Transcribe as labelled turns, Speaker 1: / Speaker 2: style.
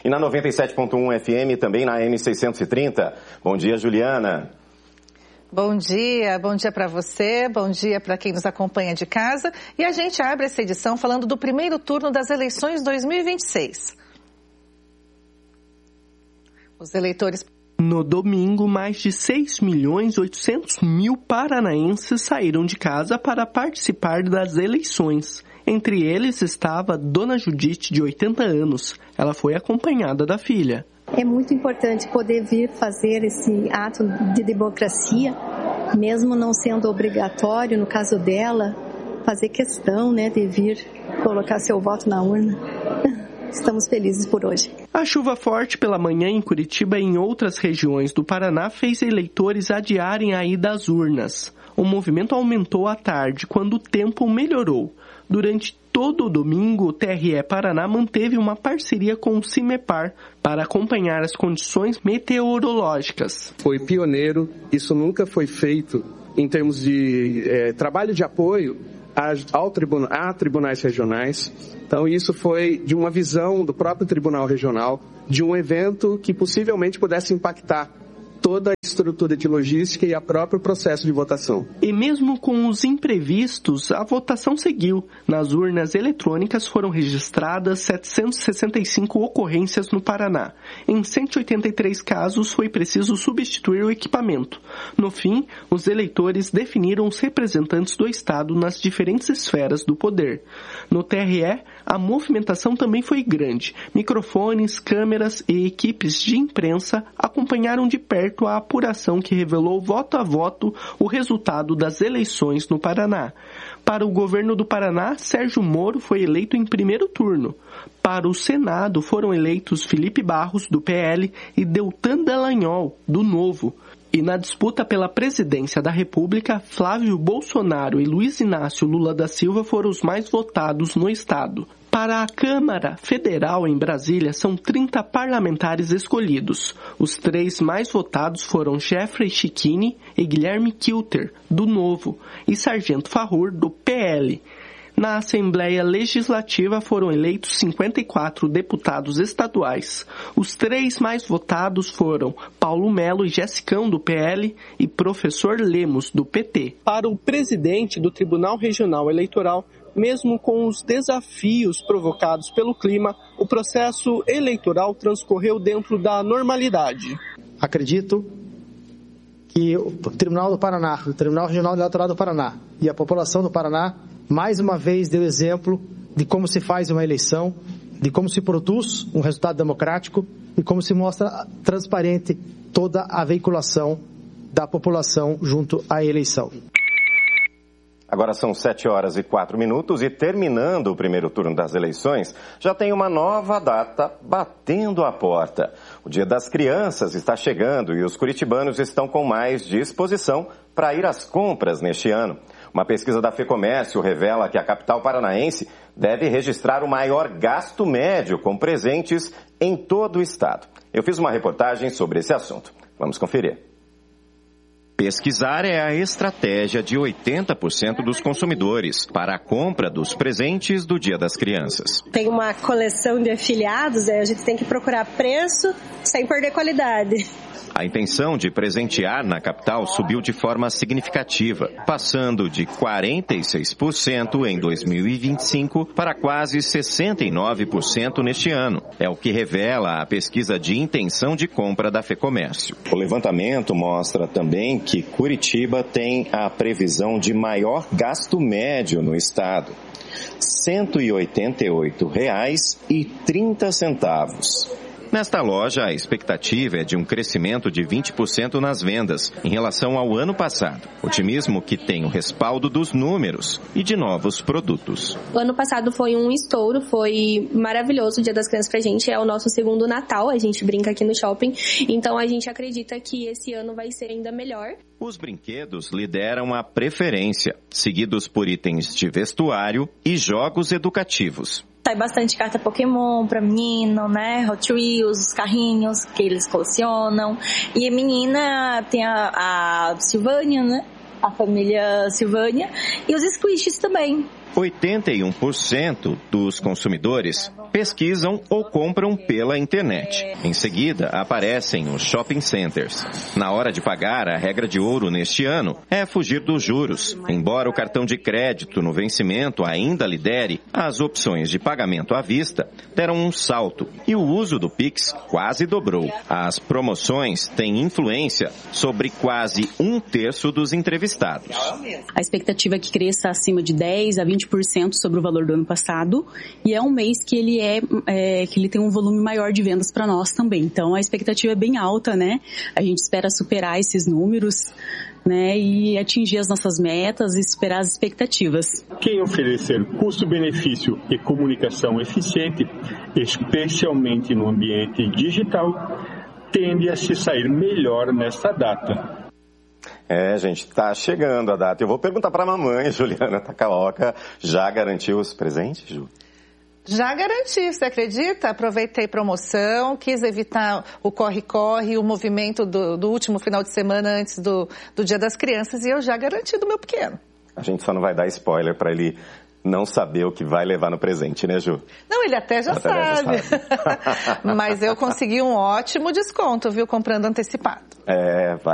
Speaker 1: e na 97.1 FM também na M630. Bom dia, Juliana.
Speaker 2: Bom dia para você, bom dia para quem nos acompanha de casa. E a gente abre essa edição falando do primeiro turno das eleições 2026. Os eleitores...
Speaker 3: No domingo, mais de 6.800.000 paranaenses saíram de casa para participar das eleições. Entre eles estava Dona Judite, de 80 anos. Ela foi acompanhada da filha.
Speaker 4: É muito importante poder vir fazer esse ato de democracia, mesmo não sendo obrigatório, no caso dela, fazer questão, de vir colocar seu voto na urna. Estamos felizes por hoje.
Speaker 3: A chuva forte pela manhã em Curitiba e em outras regiões do Paraná fez eleitores adiarem a ida às urnas. O movimento aumentou à tarde, quando o tempo melhorou. Durante todo o domingo, o TRE Paraná manteve uma parceria com o CIMEPAR para acompanhar as condições meteorológicas.
Speaker 5: Foi pioneiro, isso nunca foi feito em termos de trabalho de apoio a tribunais regionais. Então isso foi de uma visão do próprio Tribunal Regional, de um evento que possivelmente pudesse impactar toda a estrutura de logística e o próprio processo de votação.
Speaker 3: E mesmo com os imprevistos, a votação seguiu. Nas urnas eletrônicas foram registradas 765 ocorrências no Paraná. Em 183 casos foi preciso substituir o equipamento. No fim, os eleitores definiram os representantes do Estado nas diferentes esferas do poder. No TRE, a movimentação também foi grande. Microfones, câmeras e equipes de imprensa acompanharam de perto a apuração que revelou voto a voto o resultado das eleições no Paraná. Para o governo do Paraná, Sérgio Moro foi eleito em primeiro turno. Para o Senado foram eleitos Felipe Barros, do PL, e Deltan Dallagnol, do Novo. E na disputa pela presidência da República, Flávio Bolsonaro e Luiz Inácio Lula da Silva foram os mais votados no estado. Para a Câmara Federal em Brasília, são 30 parlamentares escolhidos. Os 3 mais votados foram Jeffrey Chiquini e Guilherme Kilter, do Novo, e Sargento Farrur, do PL. Na Assembleia Legislativa foram eleitos 54 deputados estaduais. Os 3 mais votados foram Paulo Melo e Jessicão, do PL, e Professor Lemos, do PT. Para o presidente do Tribunal Regional Eleitoral, mesmo com os desafios provocados pelo clima, o processo eleitoral transcorreu dentro da normalidade.
Speaker 6: Acredito que o Tribunal do Paraná, o Tribunal Regional Eleitoral do Paraná e a população do Paraná, mais uma vez deu exemplo de como se faz uma eleição, de como se produz um resultado democrático e como se mostra transparente toda a veiculação da população junto à eleição.
Speaker 1: Agora são 7h04 e terminando o primeiro turno das eleições, já tem uma nova data batendo a porta. O Dia das Crianças está chegando e os curitibanos estão com mais disposição para ir às compras neste ano. Uma pesquisa da FEComércio revela que a capital paranaense deve registrar o maior gasto médio com presentes em todo o estado. Eu fiz uma reportagem sobre esse assunto. Vamos conferir. Pesquisar é a estratégia de 80% dos consumidores para a compra dos presentes do Dia das Crianças.
Speaker 7: Tem uma coleção de afiliados, a gente tem que procurar preço sem perder qualidade.
Speaker 1: A intenção de presentear na capital subiu de forma significativa, passando de 46% em 2025 para quase 69% neste ano. É o que revela a pesquisa de intenção de compra da FEComércio. O levantamento mostra também que Curitiba tem a previsão de maior gasto médio no estado. R$ 188,30. Nesta loja, a expectativa é de um crescimento de 20% nas vendas em relação ao ano passado. Otimismo que tem o respaldo dos números e de novos produtos.
Speaker 8: O ano passado foi um estouro, foi maravilhoso o Dia das Crianças pra gente. É o nosso segundo Natal, a gente brinca aqui no shopping. Então a gente acredita que esse ano vai ser ainda melhor.
Speaker 1: Os brinquedos lideram a preferência, seguidos por itens de vestuário e jogos educativos.
Speaker 9: Sai bastante carta Pokémon pra menino, né? Hot Wheels, os carrinhos que eles colecionam. E a menina tem a Silvânia, né? A família Silvânia. E os squishes também.
Speaker 1: 81% dos consumidores pesquisam ou compram pela internet. Em seguida, aparecem os shopping centers. Na hora de pagar, a regra de ouro neste ano é fugir dos juros. Embora o cartão de crédito no vencimento ainda lidere, as opções de pagamento à vista deram um salto e o uso do Pix quase dobrou. As promoções têm influência sobre quase 1/3 dos entrevistados.
Speaker 10: A expectativa é que cresça acima de 10% a 20% sobre o valor do ano passado, e é um mês que ele tem um volume maior de vendas para nós também. Então a expectativa é bem alta, né? A gente espera superar esses números, né, e atingir as nossas metas e superar as expectativas.
Speaker 11: Quem oferecer custo-benefício e comunicação eficiente, especialmente no ambiente digital, tende a se sair melhor nesta data.
Speaker 1: Gente, tá chegando a data. Eu vou perguntar para a mamãe, Juliana Takaoka, já garantiu os presentes, Ju?
Speaker 2: Já garanti, você acredita? Aproveitei promoção, quis evitar o corre-corre, o movimento do último final de semana antes do Dia das Crianças, e eu já garanti do meu pequeno.
Speaker 1: A gente só não vai dar spoiler para ele não saber o que vai levar no presente, né, Ju?
Speaker 2: Não, ele até já sabe. Mas eu consegui um ótimo desconto, viu, comprando antecipado.
Speaker 1: Vai